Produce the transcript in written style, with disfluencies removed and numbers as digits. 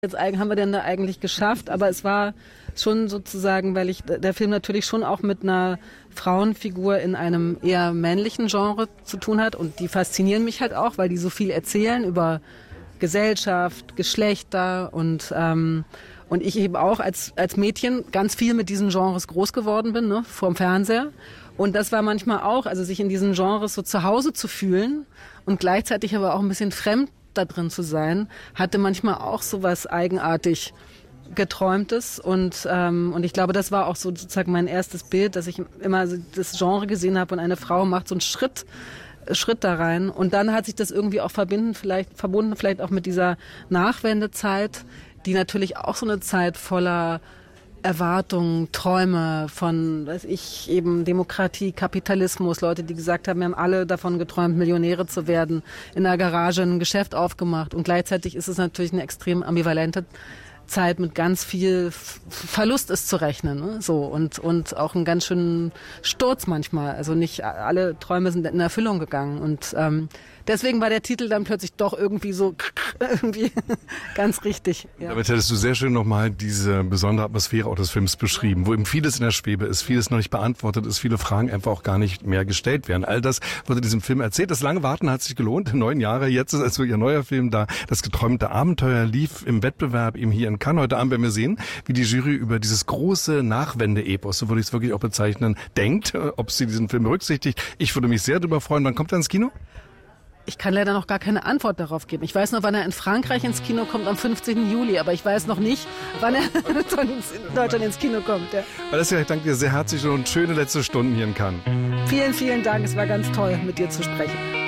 Jetzt haben wir denn da eigentlich geschafft, aber es war schon sozusagen, weil der Film natürlich schon auch mit einer Frauenfigur in einem eher männlichen Genre zu tun hat und die faszinieren mich halt auch, weil die so viel erzählen über Gesellschaft, Geschlechter und ich eben auch als Mädchen ganz viel mit diesen Genres groß geworden bin, ne, vorm Fernseher. Und das war manchmal auch, also sich in diesen Genres so zu Hause zu fühlen und gleichzeitig aber auch ein bisschen fremd da drin zu sein, hatte manchmal auch so was eigenartig Geträumtes und ich glaube, das war auch so sozusagen mein erstes Bild, dass ich immer das Genre gesehen habe und eine Frau macht so einen Schritt da rein und dann hat sich das irgendwie auch verbunden vielleicht auch mit dieser Nachwendezeit, die natürlich auch so eine Zeit voller Erwartungen, Träume von, weiß ich, eben Demokratie, Kapitalismus, Leute, die gesagt haben, wir haben alle davon geträumt, Millionäre zu werden, in der Garage ein Geschäft aufgemacht und gleichzeitig ist es natürlich eine extrem ambivalente Zeit mit ganz viel Verlust ist zu rechnen, ne? So und auch einen ganz schönen Sturz manchmal, also nicht alle Träume sind in Erfüllung gegangen und deswegen war der Titel dann plötzlich doch irgendwie so irgendwie ganz richtig. Ja. Damit hättest du sehr schön nochmal diese besondere Atmosphäre auch des Films beschrieben, wo eben vieles in der Schwebe ist, vieles noch nicht beantwortet ist, viele Fragen einfach auch gar nicht mehr gestellt werden. All das wurde in diesem Film erzählt. Das lange Warten hat sich gelohnt. 9 Jahre, jetzt ist also ihr neuer Film da. Das geträumte Abenteuer lief im Wettbewerb eben hier in Cannes. Heute Abend werden wir sehen, wie die Jury über dieses große Nachwende-Epos, so würde ich es wirklich auch bezeichnen, denkt, ob sie diesen Film berücksichtigt. Ich würde mich sehr darüber freuen. Wann kommt er ins Kino? Ich kann leider noch gar keine Antwort darauf geben. Ich weiß nur, wann er in Frankreich ins Kino kommt, am 15. Juli. Aber ich weiß noch nicht, wann er in Deutschland ins Kino kommt. Ja. Valeska, ich danke dir sehr herzlich und schöne letzte Stunden hier in Cannes. Vielen, vielen Dank. Es war ganz toll, mit dir zu sprechen.